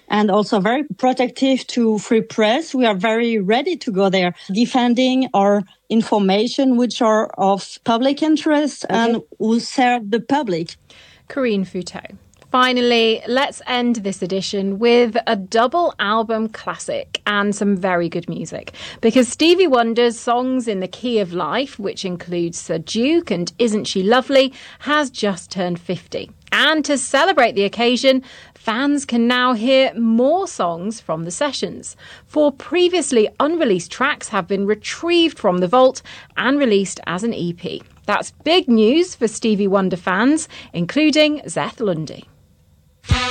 and also very protective to free press. We are very ready to go there, defending our information which are of public interest and who serve the public. Corinne Fouteau. Finally, let's end this edition with a double album classic and some very good music. Because Stevie Wonder's Songs in the Key of Life, which includes Sir Duke and Isn't She Lovely, has just turned 50. And to celebrate the occasion, fans can now hear more songs from the sessions. 4 previously unreleased tracks have been retrieved from the vault and released as an EP. That's big news for Stevie Wonder fans, including Zeth Lundy.